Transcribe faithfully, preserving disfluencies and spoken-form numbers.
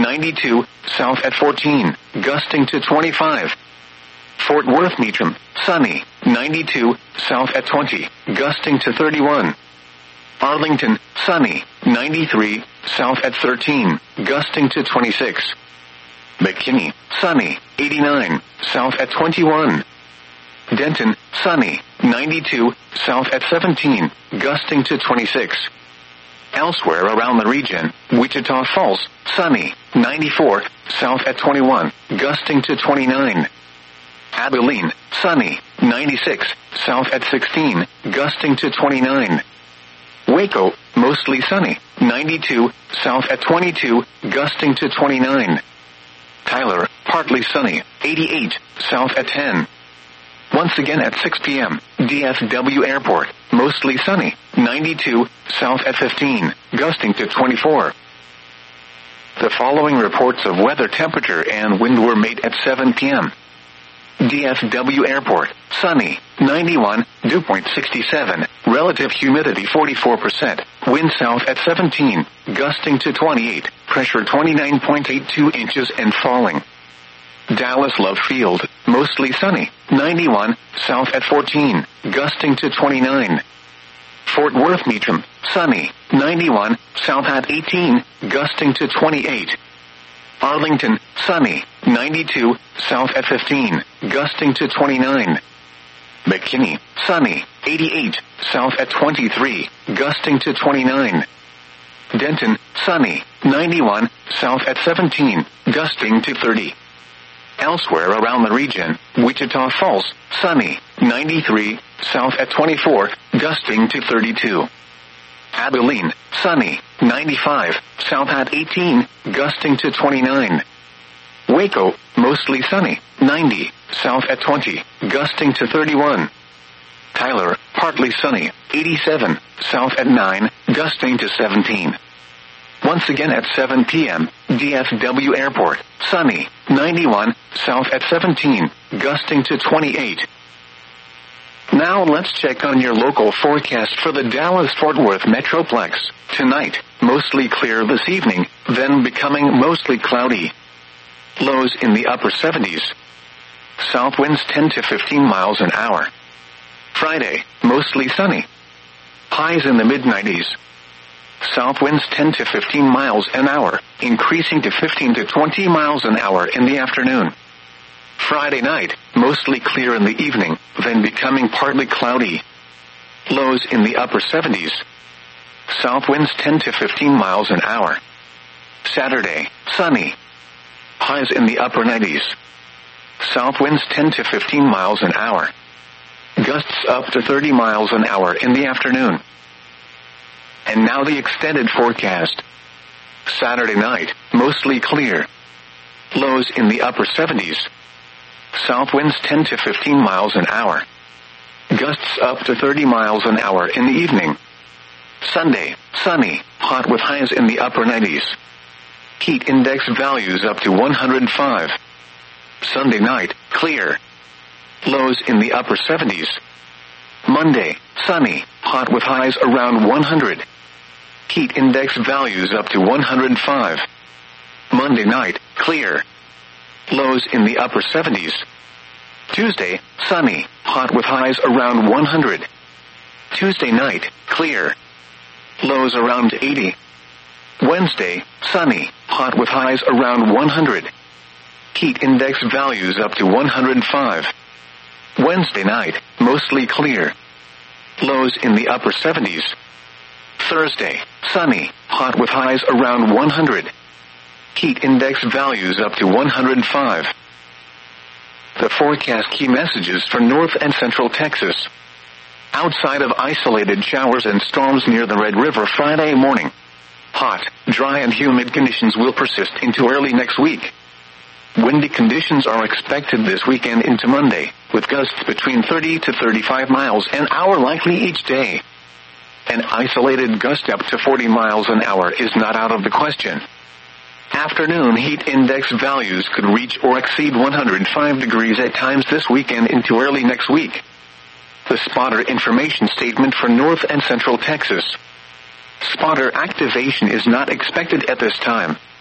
ninety-two, south at fourteen, gusting to twenty-five. Fort Worth Meacham, sunny, ninety-two, south at twenty, gusting to thirty-one. Arlington, sunny, ninety-three, south at thirteen, gusting to twenty-six. McKinney, sunny, eighty-nine, south at twenty-one. Denton, sunny, ninety-two, south at seventeen, gusting to twenty-six. Elsewhere around the region, Wichita Falls, sunny, ninety-four, south at twenty-one, gusting to twenty-nine. Abilene, sunny, ninety-six, south at sixteen, gusting to twenty-nine. Waco, mostly sunny, ninety-two, south at twenty-two, gusting to twenty-nine. Tyler, partly sunny, eighty-eight, south at ten. Once again at six p.m., D F W Airport, mostly sunny, ninety-two, south at fifteen, gusting to twenty-four. The following reports of weather temperature and wind were made at seven p.m. D F W Airport, sunny, ninety-one, dew point sixty-seven, relative humidity forty-four percent, wind south at seventeen, gusting to twenty-eight, pressure twenty-nine point eight two inches and falling. Dallas Love Field, mostly sunny, ninety-one, south at fourteen, gusting to twenty-nine. Fort Worth Meacham, sunny, ninety-one, south at eighteen, gusting to twenty-eight. Arlington, sunny, ninety-two, south at fifteen, gusting to twenty-nine. McKinney, sunny, eighty-eight, south at twenty-three, gusting to twenty-nine. Denton, sunny, ninety-one, south at seventeen, gusting to thirty. Elsewhere around the region, Wichita Falls, sunny, ninety-three, south at twenty-four, gusting to thirty-two. Abilene, sunny, ninety-five, south at eighteen, gusting to twenty-nine. Waco, mostly sunny, ninety, south at twenty, gusting to thirty-one. Tyler, partly sunny, eighty-seven, south at nine, gusting to seventeen. Once again at seven p.m., D F W Airport, sunny, ninety-one, south at seventeen, gusting to twenty-eight. Now let's check on your local forecast for the Dallas-Fort Worth Metroplex. Tonight, mostly clear this evening, then becoming mostly cloudy. Lows in the upper seventies. South winds ten to fifteen miles an hour. Friday, mostly sunny. Highs in the mid nineties. South winds ten to fifteen miles an hour, increasing to fifteen to twenty miles an hour in the afternoon. Friday night, mostly clear in the evening, then becoming partly cloudy. Lows in the upper seventies. South winds ten to fifteen miles an hour. Saturday, sunny. Highs in the upper nineties. South winds ten to fifteen miles an hour. Gusts up to thirty miles an hour in the afternoon. And now the extended forecast. Saturday night, mostly clear. Lows in the upper seventies. South winds ten to fifteen miles an hour. Gusts up to thirty miles an hour in the evening. Sunday, sunny, hot with highs in the upper nineties. Heat index values up to one hundred five. Sunday night, clear. Lows in the upper seventies. Monday, sunny, hot with highs around one hundred. Heat index values up to one hundred five. Monday night, clear. Lows in the upper seventies. Tuesday, sunny, hot with highs around one hundred. Tuesday night, clear. Lows around eighty. Wednesday, sunny, hot with highs around one hundred. Heat index values up to one hundred five. Wednesday night, mostly clear. Lows in the upper seventies. Thursday, sunny, hot with highs around one hundred. Heat index values up to one hundred five. The forecast key messages for North and Central Texas. Outside of isolated showers and storms near the Red River Friday morning. Hot, dry and humid conditions will persist into early next week. Windy conditions are expected this weekend into Monday, with gusts between thirty to thirty-five miles an hour likely each day. An isolated gust up to forty miles an hour is not out of the question. Afternoon heat index values could reach or exceed one hundred five degrees at times this weekend into early next week. The spotter information statement for North and Central Texas. Spotter activation is not expected at this time.